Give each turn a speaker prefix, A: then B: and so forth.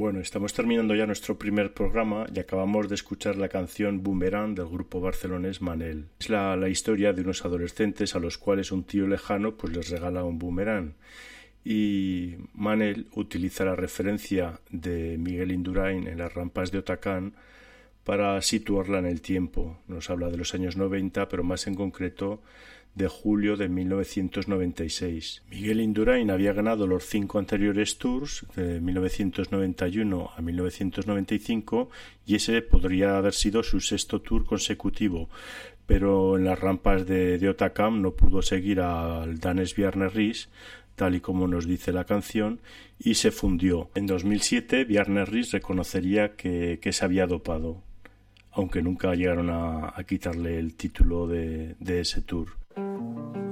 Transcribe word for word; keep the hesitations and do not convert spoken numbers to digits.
A: Bueno, estamos terminando ya nuestro primer programa y acabamos de escuchar la canción Boomerang del grupo barcelonés Manel. Es la, la historia de unos adolescentes a los cuales un tío lejano pues les regala un boomerang. Y Manel utiliza la referencia de Miguel Indurain en las rampas de Otacán para situarla en el tiempo. Nos habla de los años noventa, pero más en concreto de julio de mil novecientos noventa y seis. Miguel Indurain había ganado los cinco anteriores tours de mil novecientos noventa y uno a mil novecientos noventa y cinco y ese podría haber sido su sexto tour consecutivo, pero en las rampas de, de Otacam no pudo seguir al Danes Bjarne Riis, tal y como nos dice la canción, y se fundió. En dos mil siete Bjarne Riis reconocería que, que se había dopado, aunque nunca llegaron a, a quitarle el título de, de ese tour.